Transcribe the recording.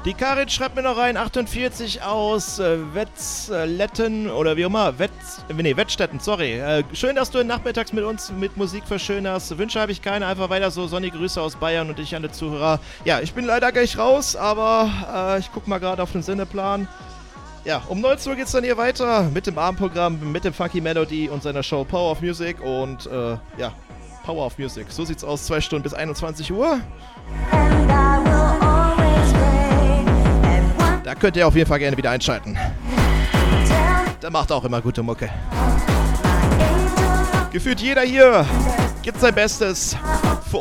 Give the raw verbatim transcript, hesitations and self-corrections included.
Die Karin schreibt mir noch rein, achtundvierzig aus äh, Wetzletten oder wie auch immer, Wetz, nee, Wettstetten, sorry. Äh, schön, dass du nachmittags mit uns mit Musik verschönerst. Wünsche habe ich keine, einfach weiter so. Sonnige Grüße aus Bayern und ich an die Zuhörer. Ja, ich bin leider gleich raus, aber äh, ich gucke mal gerade auf den Sendeplan. Ja, um neunzehn Uhr geht's dann hier weiter mit dem Abendprogramm, mit dem Funky Melody und seiner Show Power of Music und äh, ja, Power of Music. So sieht's aus, zwei Stunden bis einundzwanzig Uhr. Da könnt ihr auf jeden Fall gerne wieder einschalten. Der macht auch immer gute Mucke. Gefühlt jeder hier gibt sein Bestes.